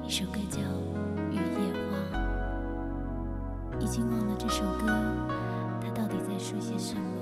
一首歌叫《雨夜花》，已经忘了这首歌它到底在说些什么。